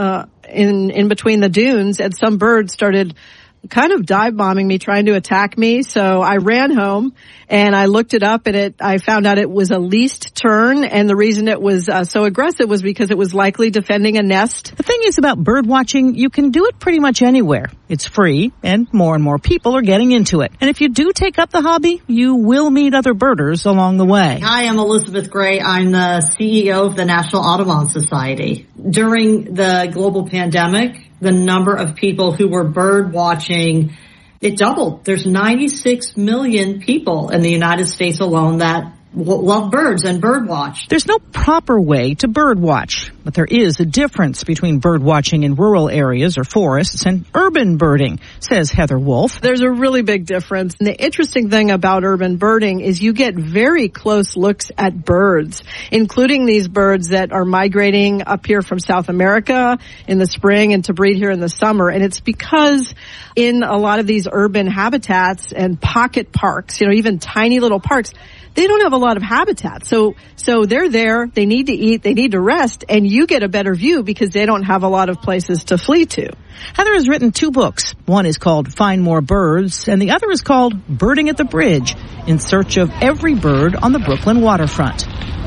in between the dunes, and some birds started kind of dive bombing me, trying to attack me. So I ran home and I looked it up, and I found out it was a leased tern, and the reason it was so aggressive was because it was likely defending a nest. The thing is about bird watching, you can do it pretty much anywhere. It's free, and more people are getting into it. And if you do take up the hobby, you will meet other birders along the way. Hi, I'm Elizabeth Gray. I'm the CEO of the National Audubon Society. During the global pandemic, the number of people who were bird watching, it doubled. There's 96 million people in the United States alone that love birds and bird watch. There's no proper way to bird watch, but there is a difference between bird watching in rural areas or forests and urban birding, says Heather Wolf. There's a really big difference. And the interesting thing about urban birding is you get very close looks at birds, including these birds that are migrating up here from South America in the spring and to breed here in the summer. And it's because in a lot of these urban habitats and pocket parks, even tiny little parks, they don't have a lot of habitat. So they're there, they need to eat, they need to rest, and you get a better view because they don't have a lot of places to flee to. Heather has written 2 books. One is called Find More Birds, and the other is called Birding at the Bridge, in search of every bird on the Brooklyn waterfront.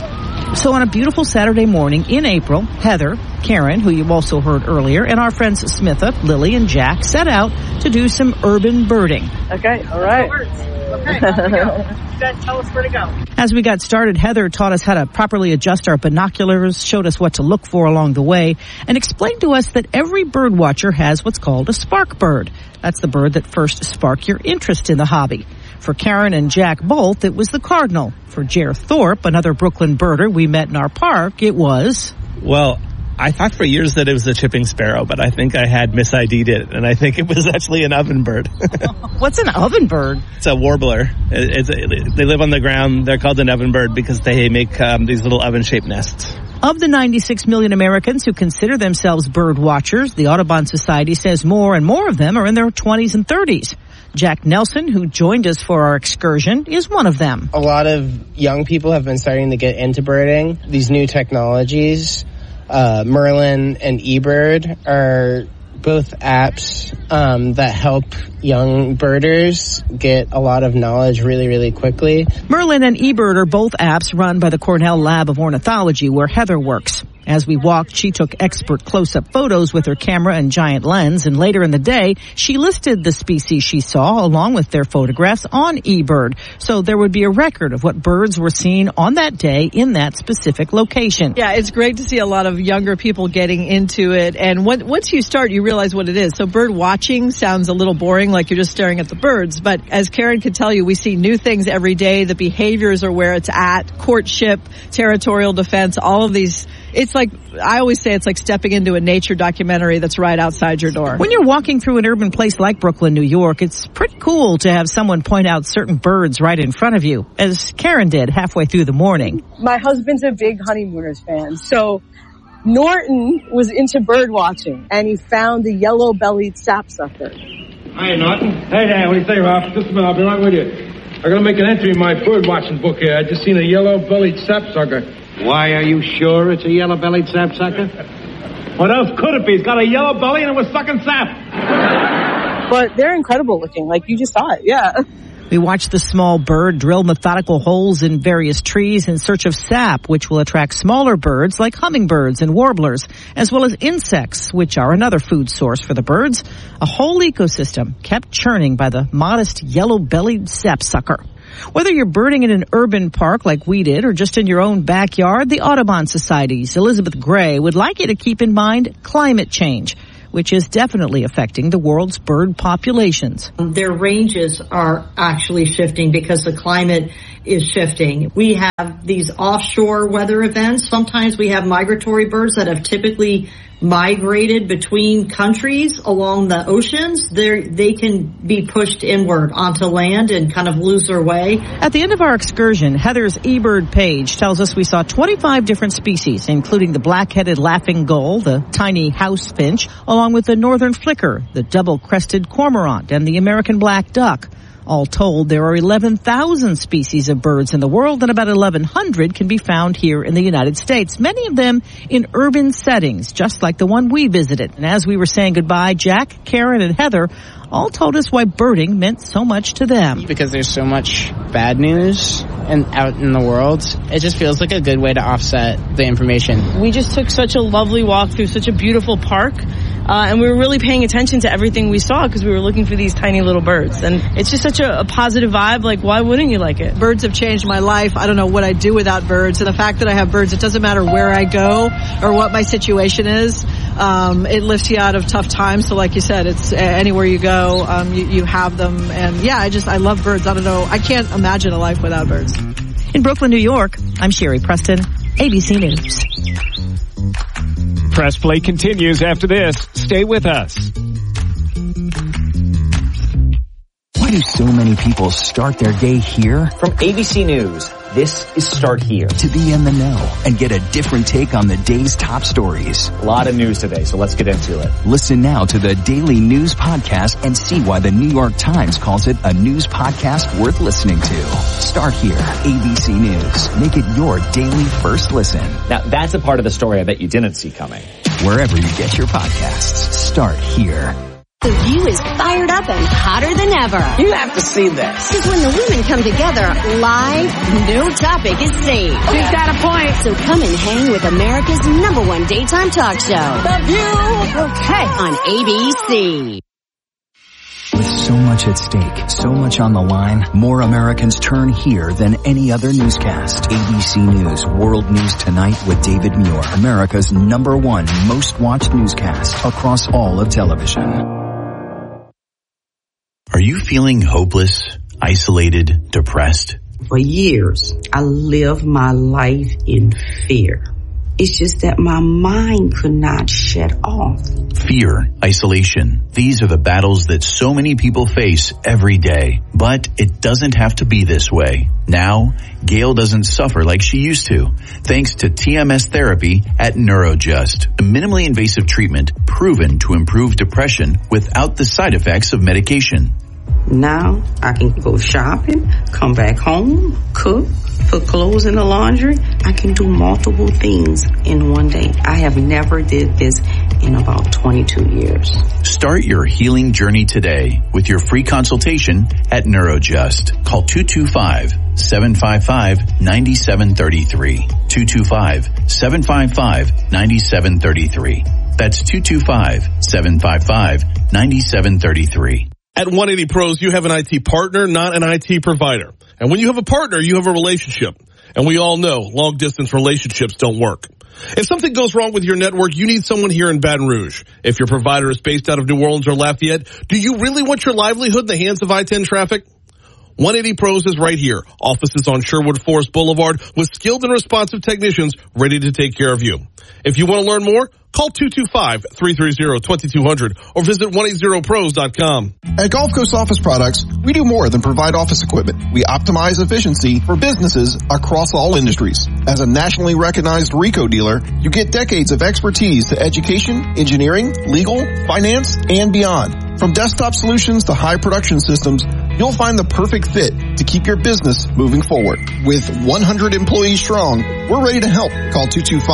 So on a beautiful Saturday morning in April, Heather, Karen, who you also heard earlier, and our friends Smitha, Lily, and Jack set out to do some urban birding. Okay, all right. Okay, here we go. You guys tell us where to go. As we got started, Heather taught us how to properly adjust our binoculars, showed us what to look for along the way, and explained to us that every bird watcher has what's called a spark bird. That's the bird that first sparked your interest in the hobby. For Karen and Jack both, it was the cardinal. For Jer Thorpe, another Brooklyn birder we met in our park, it was... Well, I thought for years that it was a chipping sparrow, but I think I had mis-ID'd it, and I think it was actually an ovenbird. What's an ovenbird? It's a warbler. They live on the ground. They're called an ovenbird because they make these little oven-shaped nests. Of the 96 million Americans who consider themselves bird watchers, the Audubon Society says more and more of them are in their 20s and 30s. Jack Nelson, who joined us for our excursion, is one of them. A lot of young people have been starting to get into birding. These new technologies, Merlin and eBird, are both apps that help young birders get a lot of knowledge really, really quickly. Merlin and eBird are both apps run by the Cornell Lab of Ornithology, where Heather works. As we walked, she took expert close-up photos with her camera and giant lens, and later in the day, she listed the species she saw along with their photographs on eBird. So there would be a record of what birds were seen on that day in that specific location. Yeah, it's great to see a lot of younger people getting into it, and once you start, you realize what it is. So bird watching sounds a little boring, like you're just staring at the birds, but as Karen could tell you, we see new things every day. The behaviors are where it's at, courtship, territorial defense, all of these. It's like, I always say it's like stepping into a nature documentary that's right outside your door. When you're walking through an urban place like Brooklyn, New York, it's pretty cool to have someone point out certain birds right in front of you, as Karen did halfway through the morning. My husband's a big Honeymooners fan, so Norton was into bird watching, and he found the yellow-bellied sapsucker. Hi, Norton. Hey there, what do you say, Ralph? Just a minute, I'll be right with you. I gotta make an entry in my bird watching book here. I just seen a yellow-bellied sapsucker. Why are you sure it's a yellow-bellied sapsucker? What else could it be? It's got a yellow belly and it was sucking sap. But they're incredible looking, like you just saw it, yeah. We watched the small bird drill methodical holes in various trees in search of sap, which will attract smaller birds like hummingbirds and warblers, as well as insects, which are another food source for the birds. A whole ecosystem kept churning by the modest yellow-bellied sapsucker. Whether you're birding in an urban park like we did or just in your own backyard, the Audubon Society's Elizabeth Gray would like you to keep in mind climate change, which is definitely affecting the world's bird populations. Their ranges are actually shifting because the climate is shifting. We have these offshore weather events. Sometimes we have migratory birds that have typically migrated between countries along the oceans. They can be pushed inward onto land and kind of lose their way. At the end of our excursion, Heather's eBird page tells us we saw 25 different species, including the black-headed laughing gull, the tiny house finch, along with the northern flicker, the double-crested cormorant, and the American black duck. All told, there are 11,000 species of birds in the world, and about 1,100 can be found here in the United States, many of them in urban settings, just like the one we visited. And as we were saying goodbye, Jack, Karen, and Heather all told us why birding meant so much to them. Because there's so much bad news out in the world, it just feels like a good way to offset the information. We just took such a lovely walk through such a beautiful park. And we were really paying attention to everything we saw because we were looking for these tiny little birds. And it's just such a positive vibe. Like, why wouldn't you like it? Birds have changed my life. I don't know what I'd do without birds. And the fact that I have birds, it doesn't matter where I go or what my situation is. It lifts you out of tough times. So like you said, it's anywhere you go, you have them. And yeah, I love birds. I don't know. I can't imagine a life without birds. In Brooklyn, New York, I'm Sherry Preston, ABC News. Press Play continues after this. Stay with us. Why do so many people start their day here? From ABC News, this is Start Here. To be in the know and get a different take on the day's top stories. A lot of news today, so let's get into it. Listen now to the Daily News Podcast and see why the New York Times calls it a news podcast worth listening to. Start Here, ABC News. Make it your daily first listen. Now, that's a part of the story I bet you didn't see coming. Wherever you get your podcasts, Start Here. The View is fired up and hotter than ever. You have to see this. Because when the women come together live, no topic is safe. She's got a point. So come and hang with America's #1 daytime talk show. The View. Okay. On ABC. With so much at stake, so much on the line, more Americans turn here than any other newscast. ABC News World News Tonight with David Muir, America's #1 most watched newscast across all of television. Are you feeling hopeless, isolated, depressed? For years, I lived my life in fear. It's just that my mind could not shut off. Fear, isolation. These are the battles that so many people face every day. But it doesn't have to be this way. Now, Gail doesn't suffer like she used to, thanks to TMS therapy at NeuroJust, a minimally invasive treatment proven to improve depression without the side effects of medication. Now I can go shopping, come back home, cook, put clothes in the laundry. I can do multiple things in one day. I have never did this in about 22 years. Start your healing journey today with your free consultation at NeuroJust. Call 225-755-9733. 225-755-9733. That's 225-755-9733. At 180 Pros, you have an IT partner, not an IT provider. And when you have a partner, you have a relationship. And we all know long-distance relationships don't work. If something goes wrong with your network, you need someone here in Baton Rouge. If your provider is based out of New Orleans or Lafayette, do you really want your livelihood in the hands of I-10 traffic? 180 Pros is right here. Offices on Sherwood Forest Boulevard with skilled and responsive technicians ready to take care of you. If you want to learn more, Call 225-330-2200 or visit 180pros.com. At Gulf Coast Office Products, we do more than provide office equipment. We optimize efficiency for businesses across all industries. As a nationally recognized RICO dealer, you get decades of expertise to education, engineering, legal, finance, and beyond. From desktop solutions to high production systems, you'll find the perfect fit to keep your business moving forward. With 100 employees strong, we're ready to help. Call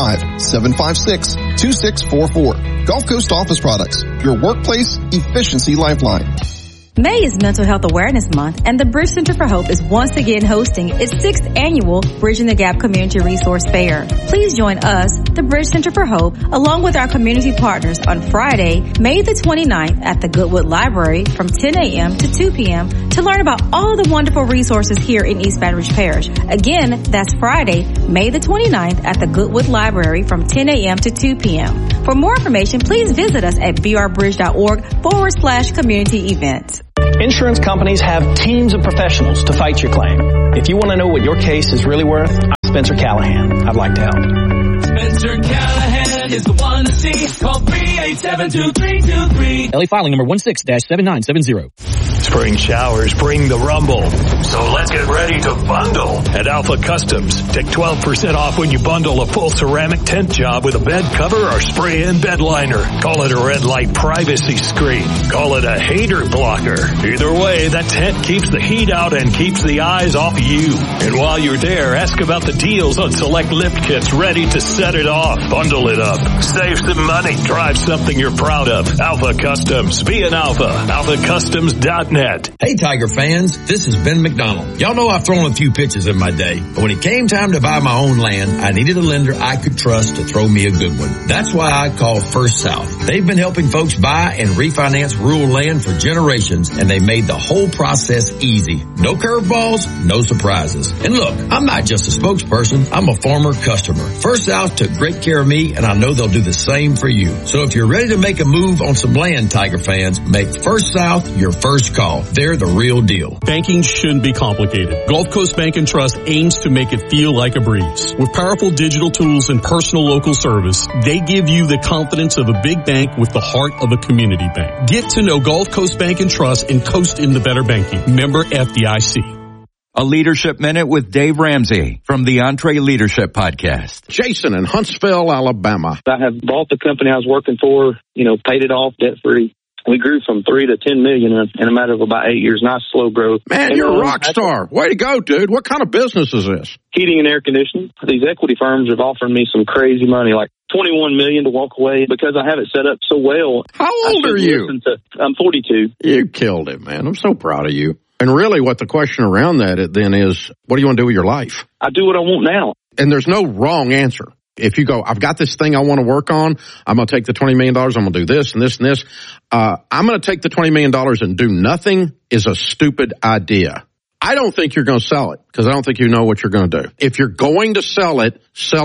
225-756-2644. Gulf Coast Office Products, your workplace efficiency lifeline. May is Mental Health Awareness Month, and the Bridge Center for Hope is once again hosting its 6th annual Bridging the Gap Community Resource Fair. Please join us, the Bridge Center for Hope, along with our community partners on Friday, May the 29th at the Goodwood Library from 10 a.m. to 2 p.m. to learn about all the wonderful resources here in East Baton Rouge Parish. Again, that's Friday, May the 29th at the Goodwood Library from 10 a.m. to 2 p.m. For more information, please visit us at brbridge.org/community events. Insurance companies have teams of professionals to fight your claim. If you want to know what your case is really worth, I'm Spencer Callahan. I'd like to help. Spencer Callahan is the one to see. Call 387-2323. LA filing number 16-7970. Spring showers bring the rumble. So let's get ready to bundle. At Alpha Customs, take 12% off when you bundle a full ceramic tent job with a bed cover or spray-in bed liner. Call it a red light privacy screen. Call it a hater blocker. Either way, that tent keeps the heat out and keeps the eyes off you. And while you're there, ask about the deals on select lift kits ready to set it off. Bundle it up. Save some money. Drive something you're proud of. Alpha Customs. Be an Alpha. AlphaCustoms.net. Hey Tiger fans, this is Ben McDonald. Y'all know I've thrown a few pitches in my day, but when it came time to buy my own land, I needed a lender I could trust to throw me a good one. That's why I called First South. They've been helping folks buy and refinance rural land for generations, and they made the whole process easy. No curveballs, no surprises. And look, I'm not just a spokesperson, I'm a former customer. First South took great care of me, and I know they'll do the same for you. So if you're ready to make a move on some land, Tiger fans, make First South your first call. They're the real deal. Banking shouldn't be complicated. Gulf Coast Bank and Trust aims to make it feel like a breeze. With powerful digital tools and personal local service, they give you the confidence of a big bank with the heart of a community bank. Get to know Gulf Coast Bank and Trust and coast into better banking. Member FDIC. A Leadership Minute with Dave Ramsey from the Entree Leadership Podcast. Jason in Huntsville, Alabama. I have bought the company I was working for, paid it off debt free. We grew from 3 to 10 million in a matter of about 8 years. Nice slow growth. Man, you're a rock star. Way to go, dude. What kind of business is this? Heating and air conditioning. These equity firms have offered me some crazy money, like $21 million to walk away because I have it set up so well. How old are you? I'm 42. You killed it, man. I'm so proud of you. And really what the question around that then is, what do you want to do with your life? I do what I want now. And there's no wrong answer. If you go, I've got this thing I want to work on, I'm going to take the $20 million, I'm going to do this and this and this. I'm going to take the $20 million and do nothing is a stupid idea. I don't think you're going to sell it because I don't think you know what you're going to do. If you're going to sell it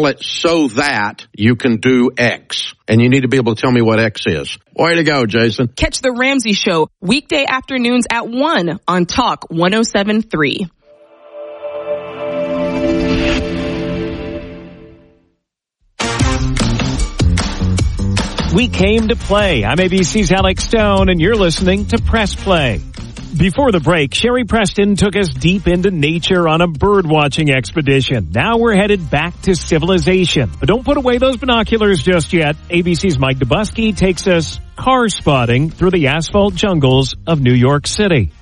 so that you can do X. And you need to be able to tell me what X is. Way to go, Jason. Catch the Ramsey Show weekday afternoons at 1 on Talk 107.3. We came to play. I'm ABC's Alex Stone, and you're listening to Press Play. Before the break, Sherry Preston took us deep into nature on a bird-watching expedition. Now we're headed back to civilization. But don't put away those binoculars just yet. ABC's Mike Dubusky takes us car spotting through the asphalt jungles of New York City.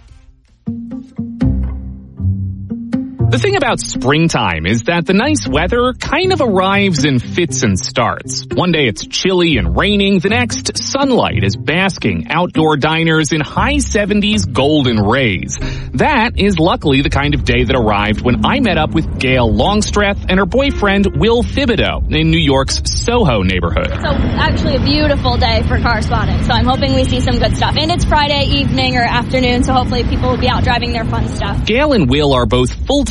The thing about springtime is that the nice weather kind of arrives in fits and starts. One day it's chilly and raining. The next, sunlight is basking outdoor diners in high 70s golden rays. That is luckily the kind of day that arrived when I met up with Gail Longstreth and her boyfriend Will Thibodeau in New York's Soho neighborhood. So actually a beautiful day for car spotting. So I'm hoping we see some good stuff. And it's Friday evening or afternoon, so hopefully people will be out driving their fun stuff. Gail and Will are both full-time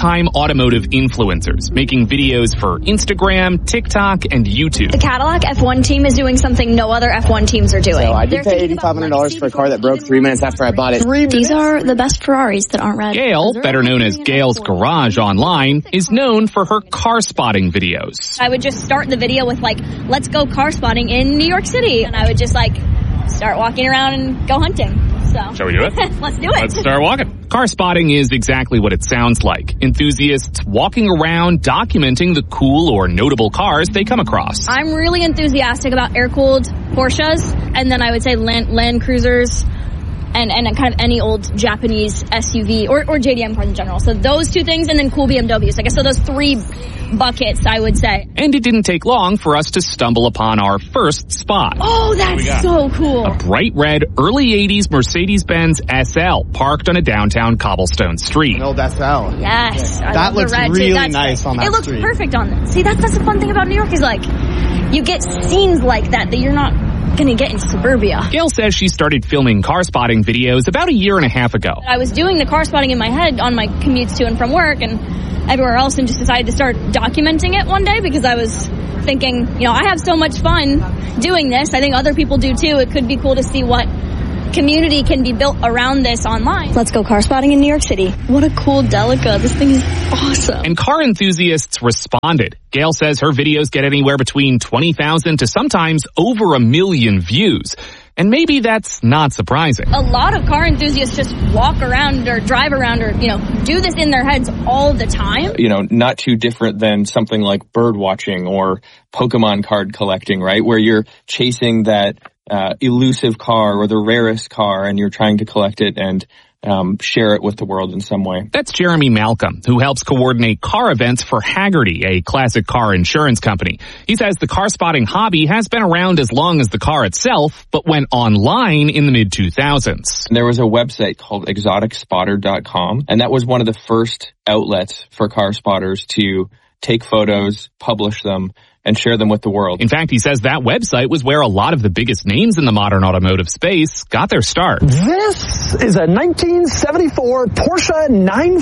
big-time automotive influencers, making videos for Instagram, TikTok, and YouTube. The Cadillac F1 team is doing something no other F1 teams are doing. So I did pay $8,500 for a car that broke 3 minutes after I bought it. These are the best Ferraris that aren't red. Gail, better known as Gail's Garage online, is known for her car spotting videos. I would just start the video with like, let's go car spotting in New York City. And I would just like start walking around and go hunting. So shall we do it? Let's do it. Let's start walking. Car spotting is exactly what it sounds like. Enthusiasts walking around documenting the cool or notable cars they come across. I'm really enthusiastic about air-cooled Porsches, and then I would say Land Cruisers, and kind of any old Japanese SUV or JDM cars in general. So those two things, and then cool BMWs. I guess so those three buckets, I would say. And it didn't take long for us to stumble upon our first spot. Oh, that's so cool. A bright red early 80s Mercedes-Benz SL parked on a downtown cobblestone street. An old SL. Yes. That looks really nice on that street. It looks street. Perfect on that. See, that's the fun thing about New York is like, you get scenes like that you're not going to get in suburbia. Gail says she started filming car spotting videos about a year and a half ago. I was doing the car spotting in my head on my commutes to and from work and everywhere else, and just decided to start documenting it one day because I was thinking, I have so much fun doing this. I think other people do too. It could be cool to see what community can be built around this online. Let's go car spotting in New York City. What a cool Delica. This thing is awesome. And car enthusiasts responded. Gail says her videos get anywhere between 20,000 to sometimes over 1 million views. And maybe that's not surprising. A lot of car enthusiasts just walk around or drive around or, do this in their heads all the time. Not too different than something like bird watching or Pokemon card collecting, right? Where you're chasing that elusive car or the rarest car and you're trying to collect it and share it with the world in some way. That's Jeremy Malcolm, who helps coordinate car events for Hagerty, a classic car insurance company. He says the car spotting hobby has been around as long as the car itself, but went online in the mid-2000s. There was a website called exoticspotter.com, and that was one of the first outlets for car spotters to take photos, publish them, and share them with the world. In fact, he says that website was where a lot of the biggest names in the modern automotive space got their start. This is a 1974 Porsche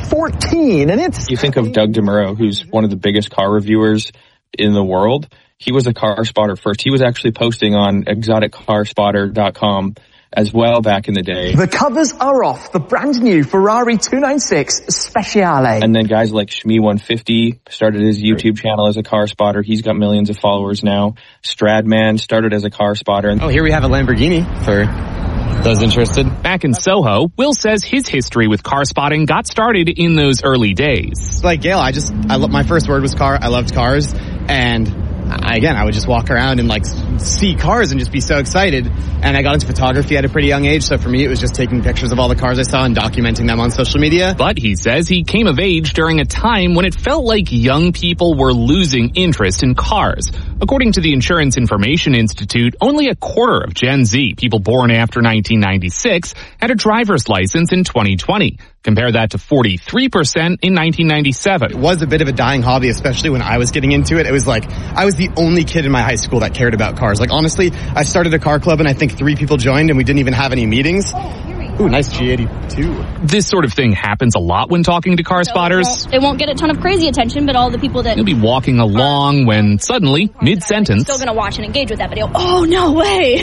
914, and it's... You think of Doug DeMuro, who's one of the biggest car reviewers in the world. He was a car spotter first. He was actually posting on exoticcarspotter.com as well back in the day. The covers are off the brand new Ferrari 296 Speciale. And then guys like Shmee150 started his YouTube channel as a car spotter. He's got millions of followers now. Stradman started as a car spotter. Oh, here we have a Lamborghini for those interested. Back in Soho, Will says his history with car spotting got started in those early days. Like Gail, my first word was car. I loved cars, and I would just walk around and see cars and just be so excited. And I got into photography at a pretty young age. So for me, it was just taking pictures of all the cars I saw and documenting them on social media. But he says he came of age during a time when it felt like young people were losing interest in cars. According to the Insurance Information Institute, only a quarter of Gen Z, people born after 1996, had a driver's license in 2020. Compare that to 43% in 1997. It was a bit of a dying hobby, especially when I was getting into it. It was like I was the only kid in my high school that cared about cars. Honestly, I started a car club and I think 3 people joined and we didn't even have any meetings. Ooh, nice G82. This sort of thing happens a lot when talking to car spotters. It won't get a ton of crazy attention, but all the people that... You'll be walking along when suddenly, mid-sentence... Still going to watch and engage with that video. Oh, no way!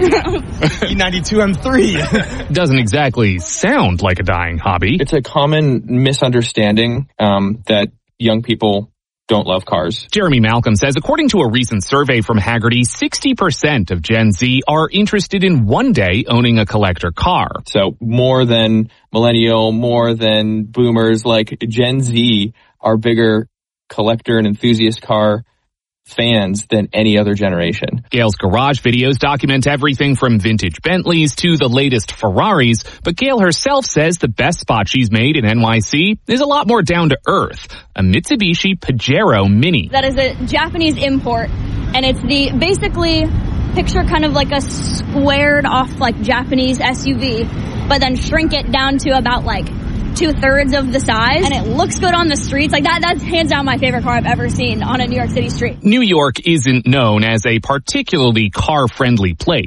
E92 M3. Doesn't exactly sound like a dying hobby. It's a common misunderstanding that young people don't love cars. Jeremy Malcolm says, according to a recent survey from Hagerty, 60% of Gen Z are interested in one day owning a collector car. So more than millennial, more than boomers, Gen Z are bigger collector and enthusiast car fans than any other generation. Gail's garage videos document everything from vintage Bentleys to the latest Ferraris, but Gail herself says the best spot she's made in NYC is a lot more down to earth, a Mitsubishi Pajero Mini. That is a Japanese import, and it's basically picture kind of like a squared off Japanese SUV, but then shrink it down to about 2/3 of the size, and it looks good on the streets. That's hands down my favorite car I've ever seen on a New York City street. New York isn't known as a particularly car-friendly place.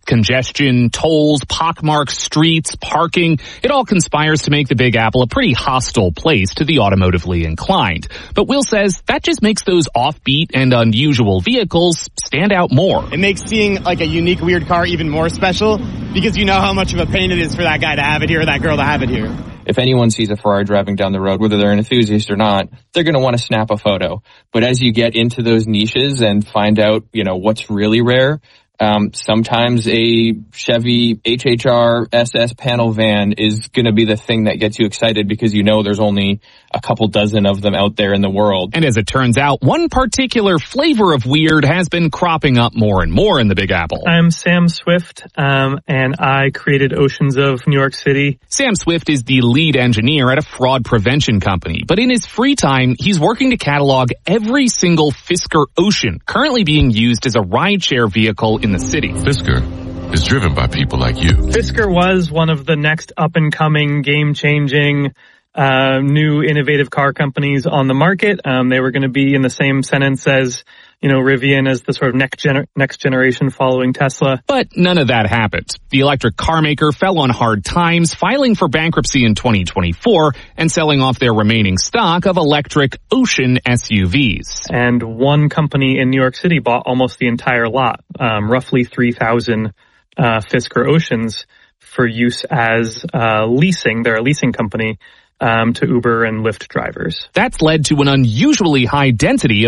congestion, tolls, pockmarked streets, parking. It all conspires to make the Big Apple a pretty hostile place to the automotively inclined. But Will says that just makes those offbeat and unusual vehicles stand out more. It makes seeing like a unique, weird car even more special because you know how much of a pain it is for that guy to have it here or that girl to have it here. If anyone sees a Ferrari driving down the road, whether they're an enthusiast or not, they're going to want to snap a photo. But as you get into those niches and find out, what's really rare, sometimes a Chevy HHR SS panel van is going to be the thing that gets you excited because there's only a couple dozen of them out there in the world. And as it turns out, one particular flavor of weird has been cropping up more and more in the Big Apple. I'm Sam Swift, and I created Oceans of New York City. Sam Swift is the lead engineer at a fraud prevention company, but in his free time, he's working to catalog every single Fisker Ocean currently being used as a rideshare vehicle in the city. Fisker is driven by people like you. Fisker was one of the next up-and-coming, game-changing, new innovative car companies on the market. They were going to be in the same sentence as, Rivian as the sort of next generation following Tesla. But none of that happened. The electric car maker fell on hard times, filing for bankruptcy in 2024 and selling off their remaining stock of electric Ocean SUVs. And one company in New York City bought almost the entire lot, roughly 3,000 Fisker Oceans for use as leasing. They're a leasing company to Uber and Lyft drivers. That's led to an unusually high density of